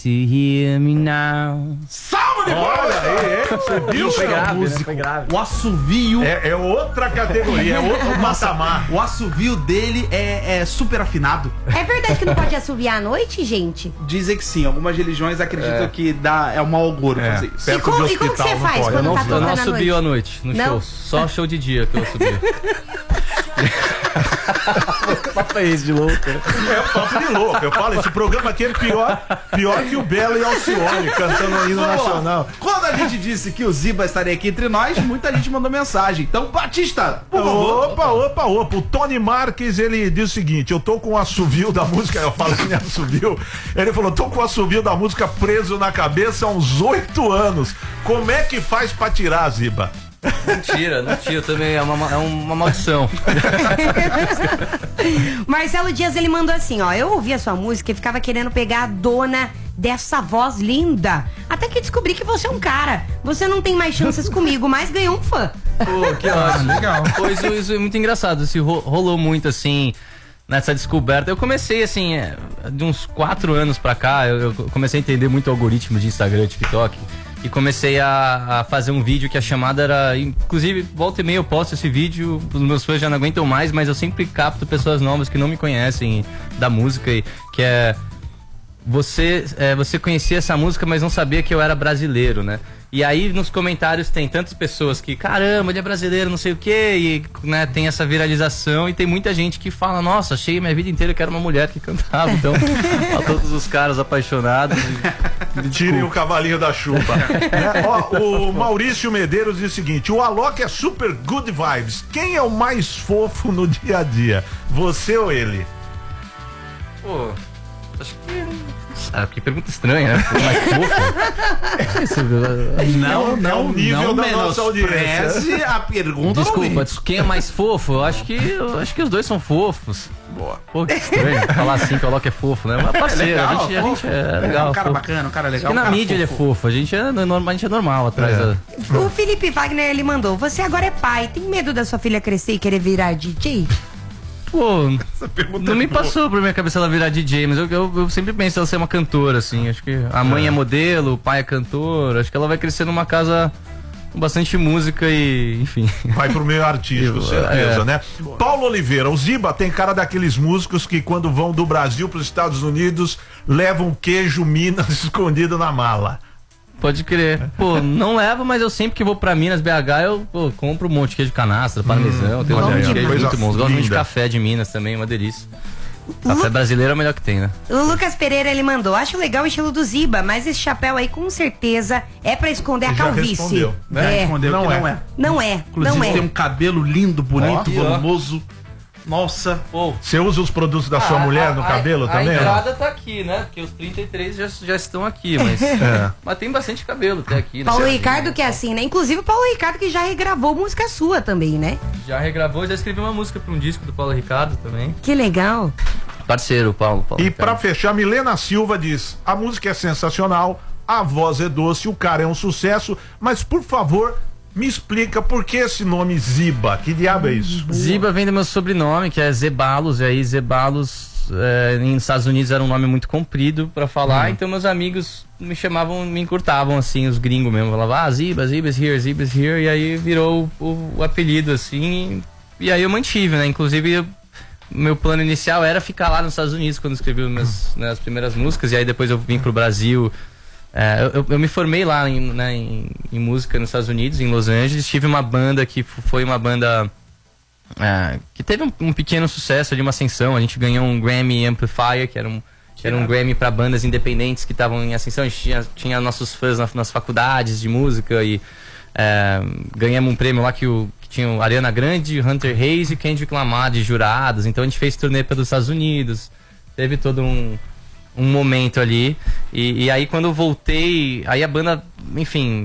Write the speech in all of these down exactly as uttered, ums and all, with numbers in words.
To hear me now. Salve de palmas! Olha aí, você viu? Foi grave, músico. né? Foi grave. O assovio. É, é outra categoria, é outro patamar. O assovio dele é, é super afinado. É verdade que não pode assoviar à noite, gente? Dizem que sim, algumas religiões acreditam É. que dá, é um mau agouro É. fazer isso. Perto E como- de e como que hospital você não faz pode. quando Eu não, tá eu não tocando à assobio noite? à noite no Não? show. Só show de dia que eu assobio. Papo é esse de louco. É papo de louco. Eu falo, esse programa aqui é pior, pior que o Belo e Alcione cantando o hino Vamos lá. nacional. Quando a gente disse que o Ziba estaria aqui entre nós, muita gente mandou mensagem. Então, Batista, por favor. Opa, opa, opa. O Tony Marques, ele diz o seguinte: eu tô com o assovio da música, eu falo que nem assovio. Ele falou: tô com o assovio da música preso na cabeça há uns oito anos. Como é que faz pra tirar, Ziba? Mentira, não tira também. É uma, é uma maldição. Marcelo Dias, ele mandou assim, ó. Eu ouvi a sua música e ficava querendo pegar a dona dessa voz linda. Até que descobri que você é um cara. Você não tem mais chances comigo, mas ganhou um fã. Pô, que ótimo. Legal. Pois isso, isso é muito engraçado. Isso ro- rolou muito assim. Nessa descoberta, eu comecei assim, é, de uns quatro anos pra cá, eu, eu comecei a entender muito o algoritmo de Instagram, TikTok, e comecei a, a fazer um vídeo que a chamada era, inclusive, volta e meia eu posto esse vídeo, os meus fãs já não aguentam mais, mas eu sempre capto pessoas novas que não me conhecem da música, e, que é, você, é, você conhecia essa música, mas não sabia que eu era brasileiro, né? E aí nos comentários tem tantas pessoas que, caramba, ele é brasileiro, não sei o quê, e né, tem essa viralização, e tem muita gente que fala, nossa, achei minha vida inteira que era uma mulher que cantava, então, a todos os caras apaixonados. E, Tirem o cavalinho da chuva. É, ó, o Maurício Medeiros diz o seguinte: o Alok é super good vibes. Quem é o mais fofo no dia a dia? Você ou ele? Pô, acho que... Ah, que pergunta estranha, né? Pô, mais fofo. Não, É o nível não da nossa audiência. menospreze a pergunta. Desculpa, do des- quem é mais fofo? Eu acho que, eu acho que os dois são fofos. Boa. Pô, que estranho falar assim que o Alok é fofo, né? Mas parceiro, legal, a gente, a fofo. gente é legal. É um cara fofo. bacana, um cara legal. Porque um na cara mídia ele é fofo, a gente é, normal, a gente é normal atrás É. da... O Felipe Wagner, ele mandou. Você agora é pai. Tem medo da sua filha crescer e querer virar D J? Pô, pergunta não é me boa. passou por minha cabeça ela virar D J, mas eu, eu, eu sempre penso ela ser uma cantora, assim. Acho que a mãe é, é modelo, o pai é cantor. Acho que ela vai crescer numa casa com bastante música e, enfim. Vai pro meio artístico, Eu- certeza, é. né? Paulo Oliveira, o Ziba tem cara daqueles músicos que quando vão do Brasil pros Estados Unidos levam queijo Minas escondido na mala. Pode crer. Pô, não levo, mas eu sempre que vou pra Minas, B H, eu pô, compro um monte de queijo canastra, parmesão, tem um bom monte de demais. queijo Coisa muito bom. Gosto muito de linda. café de Minas também, uma delícia. Café brasileiro é o melhor que tem, né? O Lucas Pereira, ele mandou. Acho legal o estilo do Ziba, mas esse chapéu aí com certeza é pra esconder a Já calvície. respondeu, né? É. Respondeu Não que é. não é. Não é, Inclusive não é. tem um cabelo lindo, bonito, Ó. volumoso. Nossa. Pô, Você usa os produtos da sua mulher no cabelo também? A ó? entrada tá aqui, né? Porque os trinta e três já, já estão aqui, mas... É. Mas tem bastante cabelo até aqui. né? Paulo Certinho. Ricardo que é assim, né? Inclusive o Paulo Ricardo que já regravou música sua também, né? Já regravou, já escreveu uma música pra um disco do Paulo Ricardo também. Que legal. Parceiro, Paulo. Paulo E Ricardo. pra fechar, Milena Silva diz: a música é sensacional, a voz é doce, o cara é um sucesso, mas por favor, me explica por que esse nome Ziba? Que diabo é isso? Ziba vem do meu sobrenome, que é Zebalos, e aí Zebalos é, nos Estados Unidos era um nome muito comprido pra falar, então meus amigos me chamavam, me encurtavam assim, os gringos mesmo, falavam, ah, Ziba, Ziba's here, Ziba's here, e aí virou o, o apelido assim, e aí eu mantive, né, inclusive eu, meu plano inicial era ficar lá nos Estados Unidos quando escrevi minhas, né, as primeiras músicas, e aí depois eu vim pro Brasil. É, eu, eu me formei lá em, né, em, em música nos Estados Unidos, em Los Angeles. Tive uma banda que f- foi uma banda é, que teve um, um pequeno sucesso, de uma ascensão. A gente ganhou um Grammy Amplifier, que era um, que era um Grammy para bandas independentes que estavam em ascensão. A gente tinha, tinha nossos fãs na, nas faculdades de música e é, ganhamos um prêmio lá que, o, que tinha o Ariana Grande, Hunter Hayes e Kendrick Lamar de jurados. Então a gente fez turnê pelos Estados Unidos. Teve todo um... um momento ali, e, e aí quando eu voltei, aí a banda, enfim,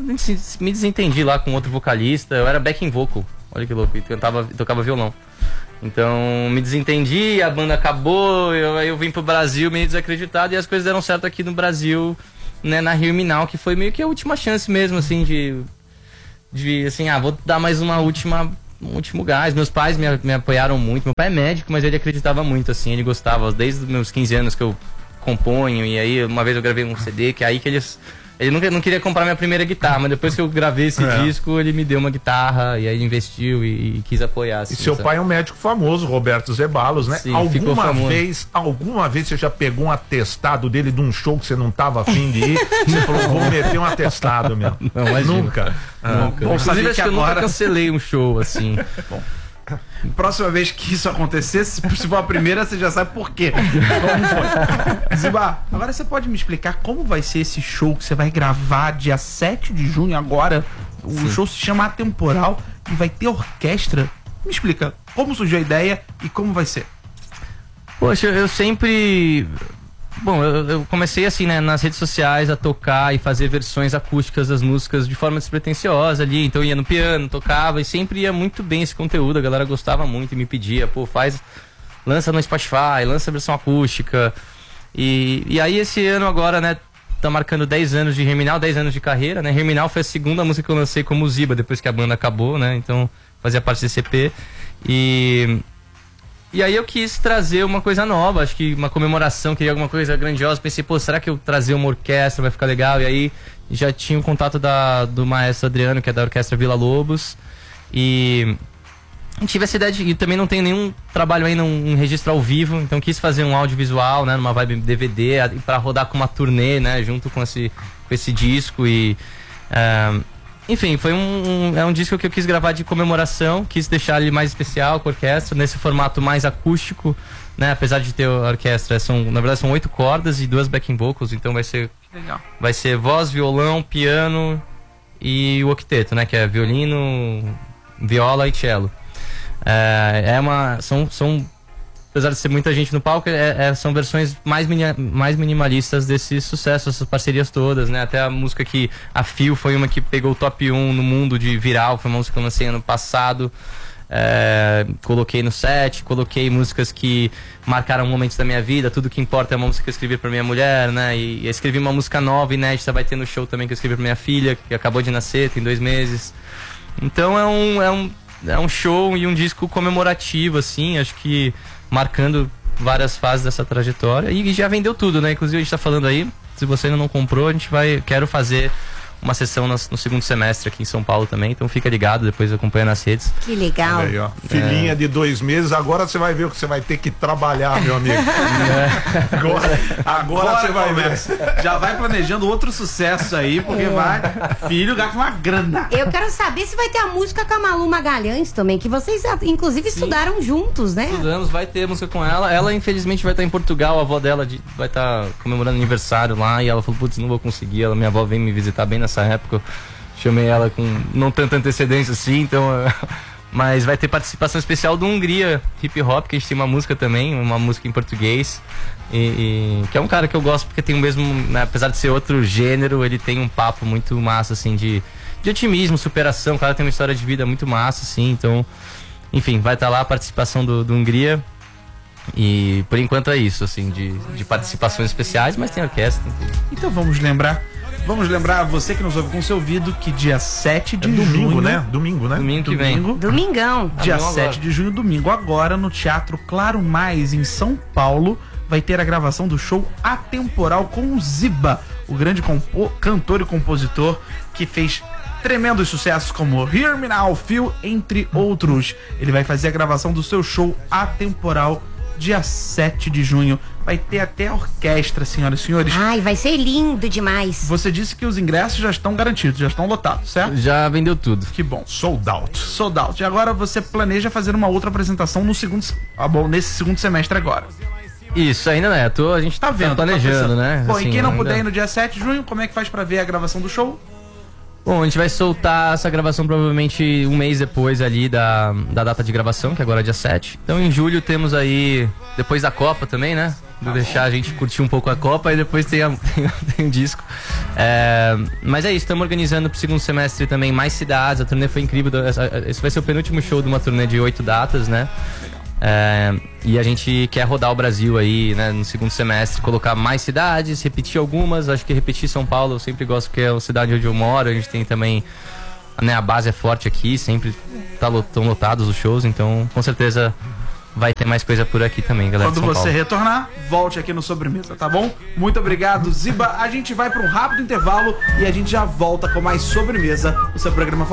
me desentendi lá com outro vocalista, eu era backing vocal, olha que louco, e cantava, tocava violão. Então me desentendi, a banda acabou, eu, aí eu vim pro Brasil meio desacreditado, e as coisas deram certo aqui no Brasil, né, na Hear Me Now, que foi meio que a última chance mesmo, assim, de, de assim, ah, vou dar mais uma última... um último gás. Meus pais me, me apoiaram muito. Meu pai é médico, mas ele acreditava muito, assim, ele gostava. Desde os meus quinze anos que eu componho. E aí, uma vez eu gravei um C D, que é aí que eles... Ele nunca não queria comprar minha primeira guitarra, mas depois que eu gravei esse É. disco, ele me deu uma guitarra, e aí ele investiu e, e quis apoiar. Assim, E seu sabe? pai é um médico famoso, Roberto Zeballos, né? Sim, ficou alguma famoso. vez, alguma vez você já pegou um atestado dele de um show que você não tava afim de ir? Você falou, vou meter um atestado, meu. Não, imagina. Nunca. Ah. Nunca. Bom saber Inclusive, que acho que eu agora- nunca cancelei um show, assim. Próxima vez que isso acontecer, se se for a primeira, você já sabe por quê. Como foi. Ziba, agora você pode me explicar como vai ser esse show que você vai gravar dia sete de junho agora? O Sim. show se chama Atemporal e vai ter orquestra. Me explica como surgiu a ideia e como vai ser. Poxa, eu sempre... Bom, eu, eu comecei assim, né, nas redes sociais a tocar e fazer versões acústicas das músicas de forma despretensiosa ali. Então eu ia no piano, tocava e sempre ia muito bem esse conteúdo. A galera gostava muito e me pedia, pô, faz... Lança no Spotify, lança a versão acústica. E, e aí esse ano agora, né, tá marcando dez anos de Germinal, dez anos de carreira, né? Germinal foi a segunda música que eu lancei como Ziba, depois que a banda acabou, né? Então fazia parte desse E P. E... E aí eu quis trazer uma coisa nova, acho que uma comemoração, queria alguma coisa grandiosa. Pensei, pô, será que eu trazer uma orquestra vai ficar legal? E aí já tinha o contato da, do maestro Adriano, que é da Orquestra Vila Lobos. E tive essa ideia de... E também não tem nenhum trabalho ainda em registro ao vivo, então quis fazer um audiovisual, né, numa vibe D V D, para rodar com uma turnê, né, junto com esse, com esse disco. E... Uh, Enfim, foi um, um, é um disco que eu quis gravar de comemoração, quis deixar ele mais especial com a orquestra, nesse formato mais acústico, né? Apesar de ter a orquestra, são, na verdade são oito cordas e duas backing vocals, então vai ser, Legal. vai ser voz, violão, piano e o octeto, né? Que é violino, viola e cello. É, é uma, são, são, apesar de ser muita gente no palco, é, é, são versões mais, mini, mais minimalistas desse sucesso, essas parcerias todas, né? Até a música que a Fio foi uma que pegou o top um no mundo de viral, foi uma música que eu lancei ano passado. É, coloquei no set, coloquei músicas que marcaram momentos da minha vida. Tudo que importa é uma música que eu escrevi pra minha mulher, né? E, e escrevi uma música nova, inédita, vai ter no show também que eu escrevi pra minha filha, que acabou de nascer, tem dois meses. Então é um, é um, é um show e um disco comemorativo, assim, acho que marcando várias fases dessa trajetória. E já vendeu tudo, né? Inclusive a gente tá falando aí, se você ainda não comprou, a gente vai... Quero fazer uma sessão nas, no segundo semestre aqui em São Paulo também, então fica ligado, depois acompanha nas redes. Que legal. Aí, ó. Filhinha de dois meses, agora você vai ver o que você vai ter que trabalhar, meu amigo. Agora, agora você vai ver. começa. Já vai planejando outro sucesso aí, porque vai. Filho gasta uma grana. Eu quero saber se vai ter a música com a Malu Magalhães também, que vocês inclusive estudaram juntos, né? Estudamos, vai ter música com ela. Ela infelizmente vai estar em Portugal, a avó dela de, vai estar comemorando aniversário lá, e ela falou, putz, não vou conseguir. Ela, minha avó vem me visitar bem nessa época, eu chamei ela com não tanta antecedência assim, então... Mas vai ter participação especial do Hungria Hip Hop, que a gente tem uma música também, uma música em português. E, e, que é um cara que eu gosto porque tem o mesmo, né, apesar de ser outro gênero, ele tem um papo muito massa, assim, de, de otimismo, superação. O cara tem uma história de vida muito massa, assim, então... Enfim, vai estar lá a participação do, do Hungria. E por enquanto é isso, assim, de, de participações especiais, mas tem orquestra. Tem tudo. Então vamos lembrar. Vamos lembrar você que nos ouve com seu ouvido que dia sete de É domingo, junho, né? Domingo, né? Domingo que vem. Domingo, Domingão. dia Domingo sete agora. de junho, domingo, agora no Teatro Claro Mais, em São Paulo, vai ter a gravação do show Atemporal com o Ziba, o grande compo- cantor e compositor que fez tremendos sucessos como Hear Me Now, Feel, entre outros. Ele vai fazer a gravação do seu show Atemporal dia sete de junho. Vai ter até orquestra, senhoras e senhores. Ai, vai ser lindo demais. Você disse que os ingressos já estão garantidos, já estão lotados, certo? Já vendeu tudo. Que bom. Sold out. Sold out. E agora você planeja fazer uma outra apresentação no segundo, ah, bom, nesse segundo semestre agora. Isso, ainda né? Tô, a gente Tá vendo? tá planejando, tá né? Bom, Assim, e quem não ainda- puder ir no dia sete de junho, como é que faz pra ver a gravação do show? Bom, a gente vai soltar essa gravação provavelmente um mês depois ali da, da data de gravação, que agora é dia sete. Então em julho temos aí, depois da Copa também, né? Vou deixar a gente curtir um pouco a Copa e depois tem, a, tem, tem um disco. É, mas é isso, estamos organizando pro segundo semestre também mais cidades, a turnê foi incrível. Esse vai ser o penúltimo show de uma turnê de oito datas, né? É, e a gente quer rodar o Brasil aí, né, no segundo semestre, colocar mais cidades, repetir algumas. Acho que repetir São Paulo eu sempre gosto, porque é a cidade onde eu moro. A gente tem também, né, a base é forte aqui, sempre tá, estão lotados os shows, então com certeza vai ter mais coisa por aqui também, galera. Quando de São você Paulo. retornar, volte aqui no Sobremesa, tá bom? Muito obrigado, Ziba. A gente vai para um rápido intervalo e a gente já volta com mais Sobremesa, o seu programa